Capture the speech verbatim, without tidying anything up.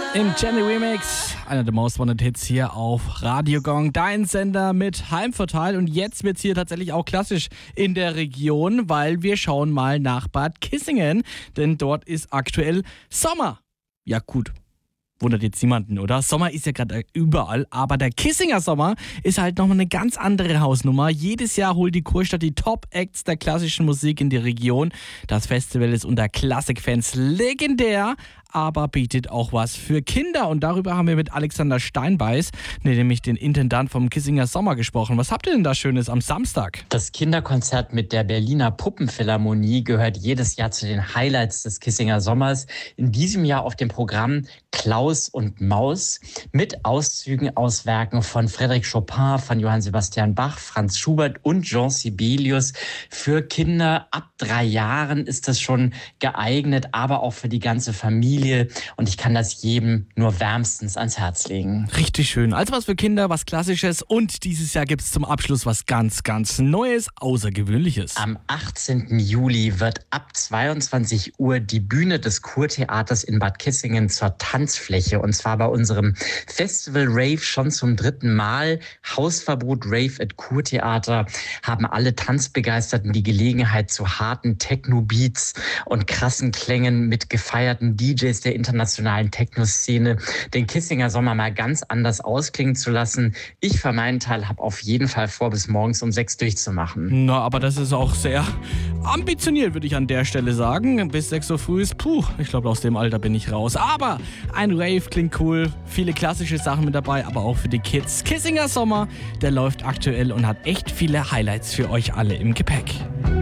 Im Jenny Remix, einer der Most Wanted Hits hier auf Radio Gong, dein Sender mit Heimvorteil. Und jetzt wird es hier tatsächlich auch klassisch in der Region, weil wir schauen mal nach Bad Kissingen, denn dort ist aktuell Sommer. Ja gut, wundert jetzt niemanden, oder? Sommer ist ja gerade überall, aber der Kissinger Sommer ist halt nochmal eine ganz andere Hausnummer. Jedes Jahr holt die Kurstadt die Top-Acts der klassischen Musik in die Region. Das Festival ist unter Klassikfans legendär, aber bietet auch was für Kinder. Und darüber haben wir mit Alexander Steinbeiß, nämlich den Intendant vom Kissinger Sommer, gesprochen. Was habt ihr denn da Schönes am Samstag? Das Kinderkonzert mit der Berliner Puppenphilharmonie gehört jedes Jahr zu den Highlights des Kissinger Sommers. In diesem Jahr auf dem Programm Klaus und Maus mit Auszügen aus Werken von Frédéric Chopin, von Johann Sebastian Bach, Franz Schubert und Jean Sibelius. Für Kinder ab drei Jahren ist das schon geeignet, aber auch für die ganze Familie. Und ich kann das jedem nur wärmstens ans Herz legen. Richtig schön. Also was für Kinder, was Klassisches. Und dieses Jahr gibt es zum Abschluss was ganz, ganz Neues, Außergewöhnliches. Am achtzehnten Juli wird ab zweiundzwanzig Uhr die Bühne des Kurtheaters in Bad Kissingen zur Tanzfläche. Und zwar bei unserem Festival Rave schon zum dritten Mal. Hausverbot Rave at Kurtheater haben alle Tanzbegeisterten die Gelegenheit zu harten Techno-Beats und krassen Klängen mit gefeierten D Js der internationalen Techno-Szene den Kissinger Sommer mal ganz anders ausklingen zu lassen. Ich für meinen Teil habe auf jeden Fall vor, bis morgens um sechs durchzumachen. Na, aber das ist auch sehr ambitioniert, würde ich an der Stelle sagen. Bis sechs Uhr früh ist, puh, ich glaube, aus dem Alter bin ich raus. Aber ein Rave klingt cool, viele klassische Sachen mit dabei, aber auch für die Kids. Kissinger Sommer, der läuft aktuell und hat echt viele Highlights für euch alle im Gepäck.